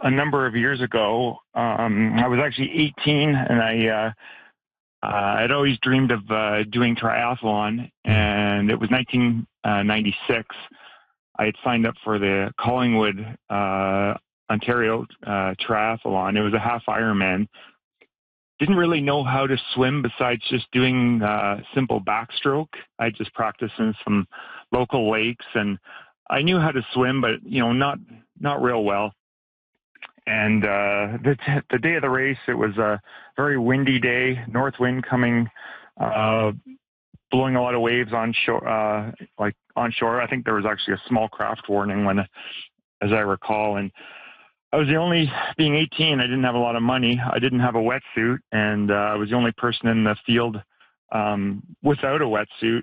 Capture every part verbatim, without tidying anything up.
a number of years ago. Um, I was actually eighteen, and I uh, uh, I'd always dreamed of uh, doing triathlon, and it was nineteen ninety-six. I had signed up for the Collingwood, uh, Ontario uh, triathlon. It was a half Ironman. Didn't really know how to swim besides just doing uh, simple backstroke. I just practiced in some local lakes, and I knew how to swim, but you know, not not real well. And uh, the the day of the race, it was a very windy day, north wind coming, uh, blowing a lot of waves on shore, uh, like on shore. I think there was actually a small craft warning when, as I recall, and I was the only, being eighteen, I didn't have a lot of money. I didn't have a wetsuit, and uh, I was the only person in the field um, without a wetsuit.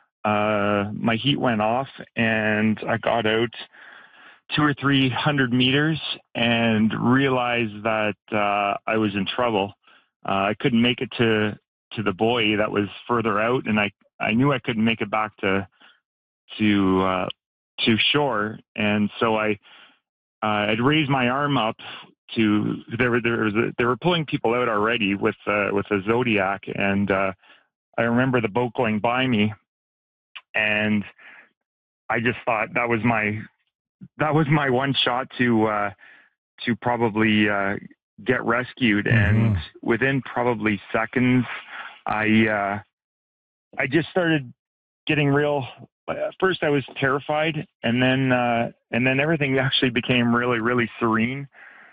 Uh, my heat went off, and I got out two or three hundred meters and realized that uh, I was in trouble. Uh, I couldn't make it to, to the buoy that was further out, and I, I knew I couldn't make it back to to uh, to shore, and so I. Uh, I'd raised my arm up to, there were, there was a, they were pulling people out already with, uh, with a Zodiac. And, uh, I remember the boat going by me, and I just thought that was my, that was my one shot to, uh, to probably, uh, get rescued. Mm-hmm. And within probably seconds, I, uh, I just started getting real. At first I was terrified, and then, uh, and then everything actually became really, really serene.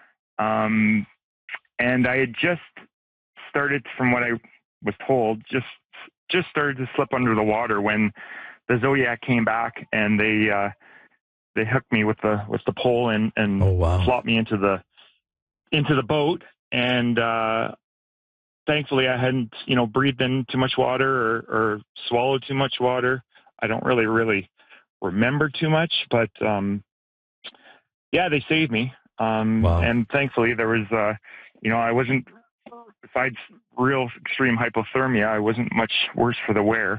Um, and I had just started, from what I was told, just, just started to slip under the water when the Zodiac came back, and they, uh, they hooked me with the, with the pole and, and oh, wow. flopped me into the, into the boat. And, uh, thankfully I hadn't, you know, breathed in too much water or, or swallowed too much water. I don't really, really remember too much, but, um, yeah, they saved me. Um, wow. And thankfully there was, uh, you know, I wasn't, besides real extreme hypothermia, I wasn't much worse for the wear.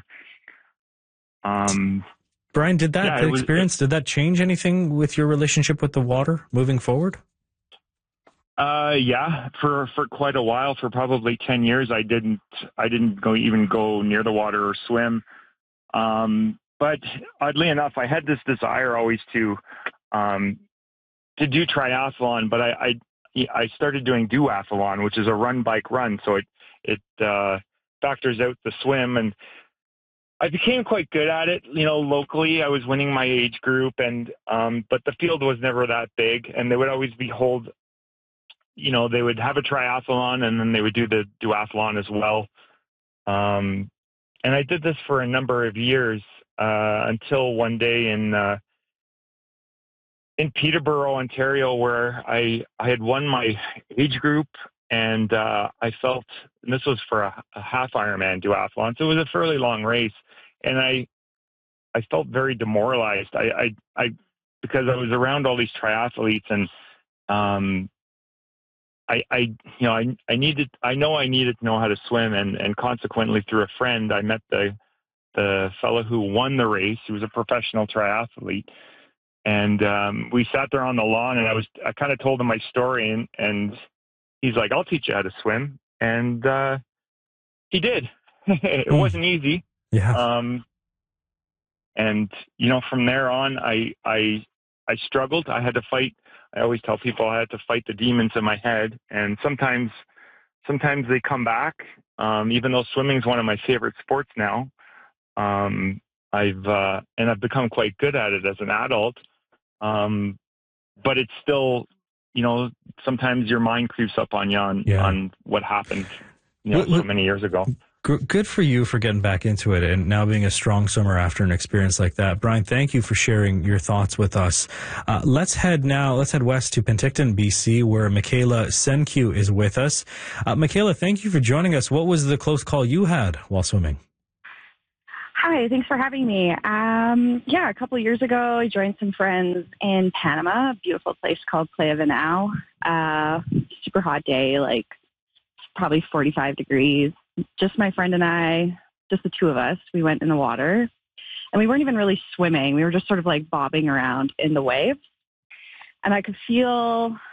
Um, Brian, did that yeah, experience, was, did that change anything with your relationship with the water moving forward? Uh, yeah, for, for quite a while, for probably ten years, I didn't, I didn't go even go near the water or swim. Um, but oddly enough, I had this desire always to, um, to do triathlon, but I, I, I started doing duathlon, which is a run, bike, run. So it, it, uh, factors out the swim, and I became quite good at it. You know, locally I was winning my age group, and, um, but the field was never that big, and they would always be hold, you know, they would have a triathlon and then they would do the duathlon as well. Um, And I did this for a number of years uh, until one day in uh, in Peterborough, Ontario, where I, I had won my age group, and uh, I felt, and this was for a, a half Ironman duathlon, so it was a fairly long race, and I I felt very demoralized. I I, I because I was around all these triathletes, and um, I, I, you know, I, I needed, I know I needed to know how to swim, and, and consequently through a friend, I met the, the fellow who won the race. He was a professional triathlete. And, um, we sat there on the lawn, and I was, I kind of told him my story, and, and he's like, I'll teach you how to swim. And, uh, he did. It mm. wasn't easy. Yeah. Um, and, you know, from there on, I, I, I struggled. I had to fight. I always tell people I had to fight the demons in my head, and sometimes, sometimes they come back. Um, even though swimming is one of my favorite sports now, um, I've uh, and I've become quite good at it as an adult. Um, but it's still, you know, sometimes your mind creeps up on you on, yeah. on what happened, you know, well, so many years ago. Good for you for getting back into it and now being a strong swimmer after an experience like that. Brian, thank you for sharing your thoughts with us. Uh, let's head now, let's head west to Penticton, B C, where Michaela Senku is with us. Uh, Michaela, thank you for joining us. What was the close call you had while swimming? Hi, thanks for having me. Um, yeah, a couple of years ago, I joined some friends in Panama, a beautiful place called Playa Vinao. Uh, super hot day, like probably forty-five degrees. Just my friend and I, just the two of us, we went in the water, and we weren't even really swimming. We were just sort of like bobbing around in the waves, and I could feel